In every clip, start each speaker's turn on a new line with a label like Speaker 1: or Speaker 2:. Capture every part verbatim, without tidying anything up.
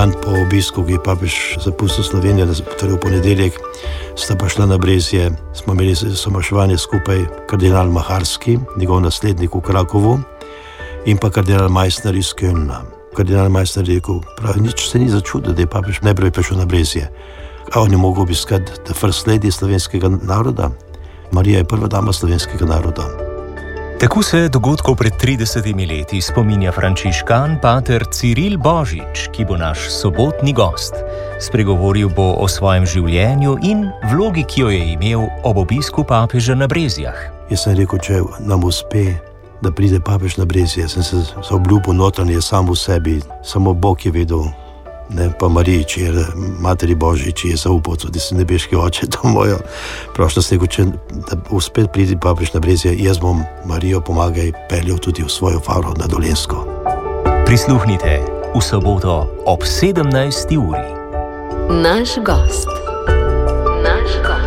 Speaker 1: dan po obisku, ki je papež zapustil Slovenijo, torej v ponedeljek, sta pa šla na Brezje. Smo imeli somaševanje skupaj, kardinal Maharski, njegov naslednik v Krakovu, in pa kardinal Meissner iz Kölna. Kardinal Meissner je rekel, pravi, nič se ni začudil, da je papež najprej prišel na Brezje. A on je mogel obiskati the first lady slovenskega naroda. Marija je prva dama slovenskega naroda.
Speaker 2: Tako se dogodkov pred tridesetimi leti spominja frančiškan pater Ciril Božič, ki bo naš sobotni gost. Spregovoril bo o svojem življenju in vlogi, ki jo je imel ob obisku papeža na Brezjah.
Speaker 1: Jaz sem rekel, če nam uspe, da pride papež na Brezje, sem se obljubil notranje sam v sebi, samo Bog je vedel, ne pa Mariji, či je materi Božji, či je zaupal, tudi sem nebeški oče, to mojo prošlost, rekel, če da uspet pridi papež na Brezje, jaz bom Marijo pomagaj peljal tudi v svojo faro na Dolenjsko.
Speaker 2: Prisluhnite v soboto ob sedemnajsti uri.
Speaker 3: Naš gost. Naš gost.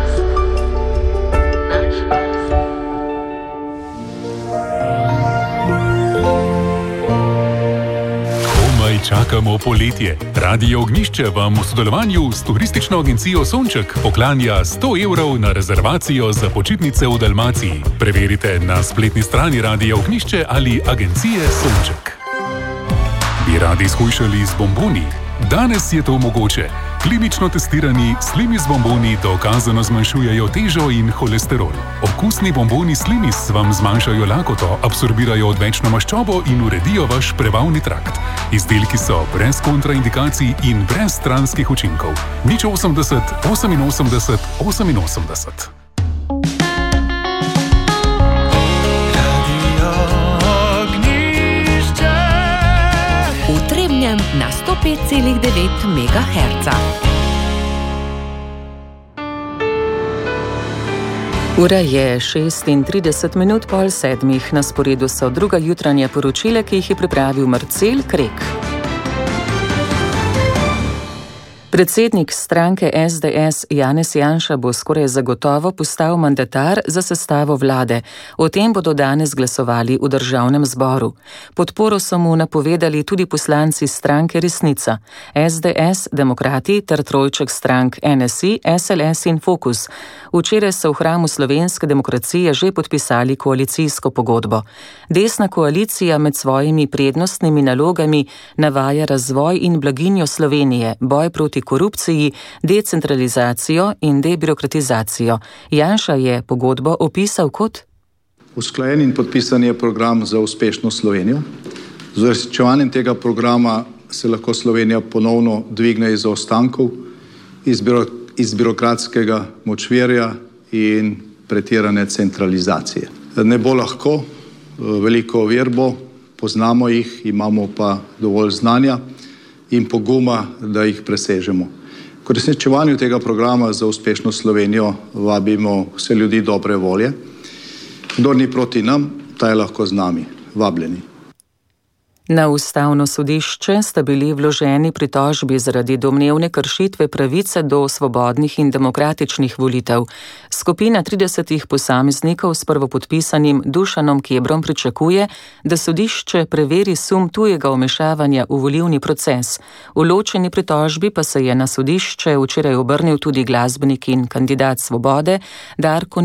Speaker 4: Čakamo poletje. Radio Ognjišče vam v sodelovanju s turistično agencijo Sonček poklanja sto evrov na rezervacijo za počitnice v Dalmaciji. Preverite na spletni strani Radia Ognjišče ali agencije Sonček. Bi radi shujšali z bomboni? Danes je to mogoče. Klinično testirani Slimis bomboni dokazano zmanjšujejo težo in holesterol. Okusni bomboni Slimis vam zmanjšajo lakoto, absorbirajo odvečno maščobo in uredijo vaš prebavni trakt. Izdelki so brez kontraindikacij in brez stranskih učinkov. Nič osemdeset, oseminosemdeset, oseminosemdeset.
Speaker 3: Na sto pet celih devet megaherca. Ura je šestintrideset minut pol sedmih. Na sporedu so druga jutranja poročila, ki jih je pripravil Marcel Krek. Predsednik stranke S D S Janez Janša bo skoraj zagotovo postal mandatar za sestavo vlade. O tem bodo danes glasovali v državnem zboru. Podporo so mu napovedali tudi poslanci stranke Resnica, S D S, Demokrati ter trojček strank N S I, S L S in Fokus. Včeraj so v hramu slovenske demokracije že podpisali koalicijsko pogodbo. Desna koalicija med svojimi prednostnimi nalogami navaja razvoj in blaginjo Slovenije, boj proti korupciji, decentralizacijo in debirokratizacijo. Janša je pogodbo opisal kot
Speaker 5: usklajen in podpisan je program za uspešno Slovenijo. Z uresničevanjem tega programa se lahko Slovenija ponovno dvigne iz zaostankov, iz, biro, iz birokratskega močvirja in pretirane centralizacije. Ne bo lahko, veliko ovir bo, poznamo jih, imamo pa dovolj znanja in poguma, da jih presežemo. K uresničevanju tega programa za uspešno Slovenijo vabimo vse ljudi dobre volje. Kdor ni proti nam, ta je lahko z nami. Vabljeni.
Speaker 3: Na ustavno sodišče sta bili vloženi pritožbi zaradi domnevne kršitve pravice do svobodnih in demokratičnih volitev. Skupina tridesetih posameznikov s prvopodpisanim Dušanom Kebrom pričakuje, da sodišče preveri sum tujega vmešavanja v volilni proces. V ločeni pritožbi pa se je na sodišče včeraj obrnil tudi glasbenik in kandidat Svobode Darko